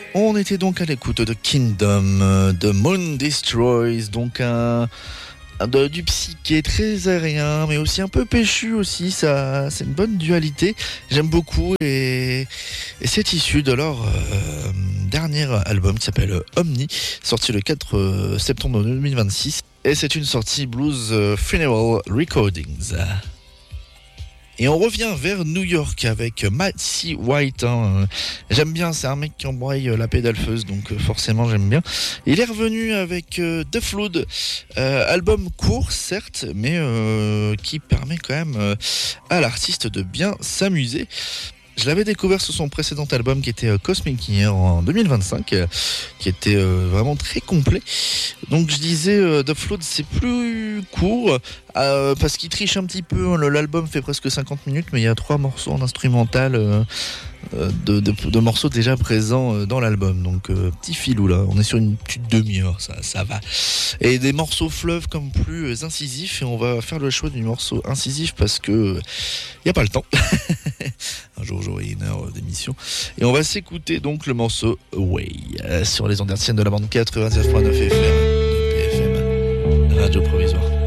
On était donc à l'écoute de Kingdom, de Moon Destroys, donc du psyché très aérien, mais aussi un peu péchu aussi. Ça, c'est une bonne dualité. J'aime beaucoup et c'est issu de leur dernier album qui s'appelle Omni, sorti le 4 septembre 2026. Et c'est une sortie Blues Funeral Recordings. Et on revient vers New York avec Macy White. J'aime bien, c'est un mec qui embraye la pédalefeuse, donc forcément j'aime bien. Il est revenu avec The Flood, album court certes, mais qui permet quand même à l'artiste de bien s'amuser. Je l'avais découvert sur son précédent album qui était Cosmic Year en 2025, qui était vraiment très complet. Donc je disais, The Flood c'est plus court, parce qu'il triche un petit peu. L'album fait presque 50 minutes, mais il y a 3 morceaux en instrumental, de morceaux déjà présents dans l'album. Donc petit filou là, on est sur une petite demi-heure, ça va. Et des morceaux fleuves comme plus incisifs, et on va faire le choix du morceau incisif parce que il n'y a pas le temps. Un jour j'aurai une heure d'émission. Et on va s'écouter donc le morceau Away sur les ondes hertziennes de la bande 89.9 FM de PFM, Radio Provisoire.